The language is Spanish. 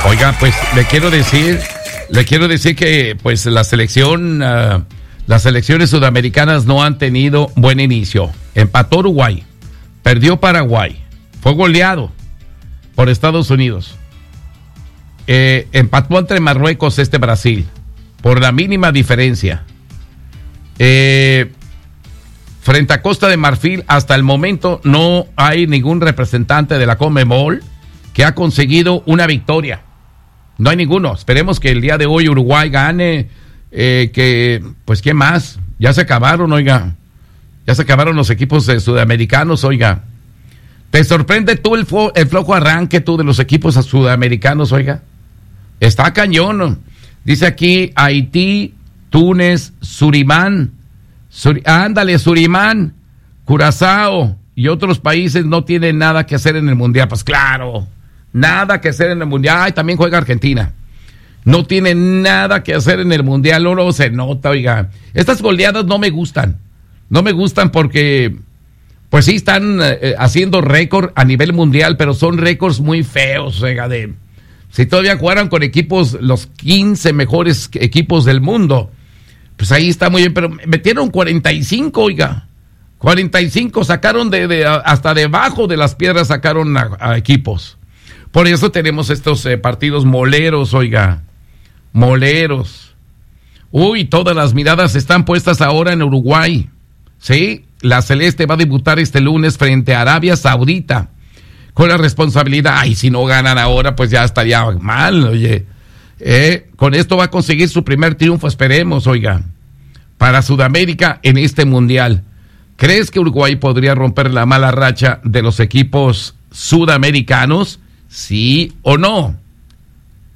Oiga, pues le quiero decir que pues las selecciones sudamericanas no han tenido buen inicio. Empató Uruguay, perdió Paraguay, fue goleado por Estados Unidos. Empató entre Marruecos Brasil por la mínima diferencia. Frente a Costa de Marfil, hasta el momento no hay ningún representante de la Conmebol que ha conseguido una victoria. No hay ninguno. Esperemos que el día de hoy Uruguay gane. Pues, ¿qué más? Ya se acabaron, oiga. Ya se acabaron los equipos sudamericanos, oiga. ¿Te sorprende tú el flojo arranque tú de los equipos sudamericanos, oiga? Está cañón. Dice aquí Haití, Túnez, Surimán. Ándale, Surimán, Curazao y otros países no tienen nada que hacer en el Mundial. Pues claro, nada que hacer en el Mundial. Ay, también juega Argentina. No tienen nada que hacer en el Mundial. No se nota, oiga. Estas goleadas no me gustan. No me gustan porque, pues sí, están haciendo récord a nivel mundial, pero son récords muy feos, oiga, si todavía jugaran con equipos, los 15 mejores equipos del mundo, pues ahí está muy bien, pero metieron 45, oiga. 45 sacaron hasta debajo de las piedras sacaron a equipos. Por eso tenemos estos partidos moleros, oiga. Moleros. Uy, todas las miradas están puestas ahora en Uruguay. Sí, la Celeste va a debutar este lunes frente a Arabia Saudita. Con la responsabilidad, ay, si no ganan ahora, pues ya estaría mal, oye. Con esto va a conseguir su primer triunfo, esperemos, oiga, para Sudamérica en este mundial. ¿Crees que Uruguay podría romper la mala racha de los equipos sudamericanos? ¿Sí o no?